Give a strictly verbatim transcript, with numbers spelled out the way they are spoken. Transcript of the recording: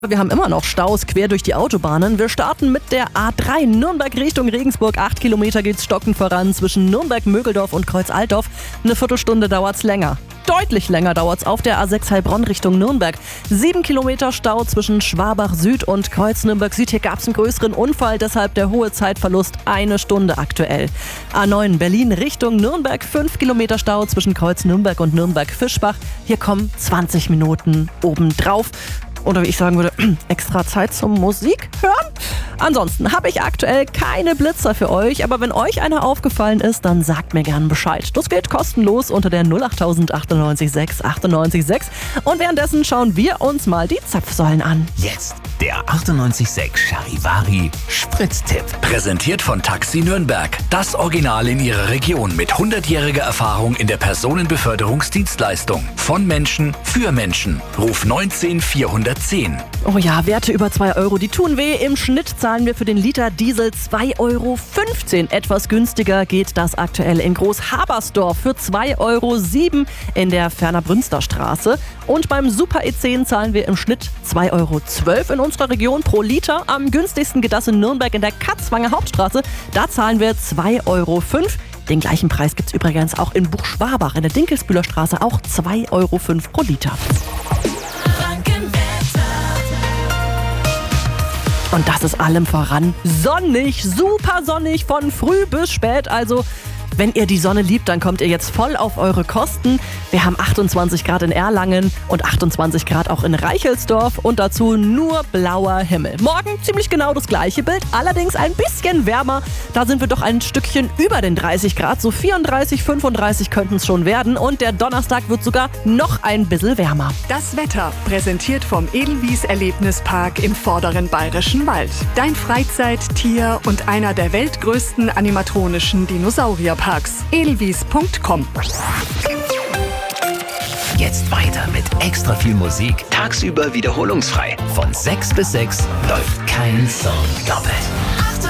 Wir haben immer noch Staus quer durch die Autobahnen. Wir starten mit der A drei Nürnberg Richtung Regensburg. Acht Kilometer geht's stockend voran zwischen Nürnberg, Mögeldorf und Kreuz-Altdorf. Eine Viertelstunde dauert's länger. Deutlich länger dauert's auf der A sechs Heilbronn Richtung Nürnberg. Sieben Kilometer Stau zwischen Schwabach Süd und Kreuz Nürnberg Süd. Hier gab's einen größeren Unfall, deshalb der hohe Zeitverlust. Eine Stunde aktuell. A neun Berlin Richtung Nürnberg. Fünf Kilometer Stau zwischen Kreuz Nürnberg und Nürnberg-Fischbach. Hier kommen zwanzig Minuten obendrauf. Oder wie ich sagen würde, extra Zeit zum Musik hören. Ansonsten habe ich aktuell keine Blitzer für euch, aber wenn euch einer aufgefallen ist, dann sagt mir gern Bescheid. Das geht kostenlos unter der null acht null acht neun sechs acht neun sechs. Und währenddessen schauen wir uns mal die Zapfsäulen an. Jetzt der achtundneunzig Komma sechs Charivari Spritztipp. Präsentiert von Taxi Nürnberg. Das Original in ihrer Region mit hundertjähriger Erfahrung in der Personenbeförderungsdienstleistung. Von Menschen für Menschen. Ruf neunzehn vierhundertzehn. Oh ja, Werte über zwei Euro, die tun weh. Im Schnitt zahlen wir für den Liter Diesel zwei Euro fünfzehn. Etwas günstiger geht das aktuell in Großhabersdorf für zwei Euro sieben in der Ferner-Brünster Straße. Und beim Super E zehn zahlen wir im Schnitt zwei Euro zwölf in unserer Region pro Liter. Am günstigsten geht das in Nürnberg in der Katzwanger Hauptstraße. Da zahlen wir zwei Euro fünf. Den gleichen Preis gibt es übrigens auch in Buchschwabach in der Dinkelsbühler Straße, auch zwei Euro fünf pro Liter. Und das ist allem voran sonnig, super sonnig von früh bis spät. Also wenn ihr die Sonne liebt, dann kommt ihr jetzt voll auf eure Kosten. Wir haben achtundzwanzig Grad in Erlangen und achtundzwanzig Grad auch in Reichelsdorf und dazu nur blauer Himmel. Morgen ziemlich genau das gleiche Bild, allerdings ein bisschen wärmer. Da sind wir doch ein Stückchen über den dreißig Grad, so vierunddreißig, fünfunddreißig könnten es schon werden. Und der Donnerstag wird sogar noch ein bisschen wärmer. Das Wetter präsentiert vom Edelwies Erlebnispark im vorderen Bayerischen Wald. Dein Freizeit-, Tier- und einer der weltgrößten animatronischen Dinosaurierparks. edelwies punkt com. Jetzt weiter mit extra viel Musik. Tagsüber wiederholungsfrei. Von sechs bis sechs läuft kein Song doppelt.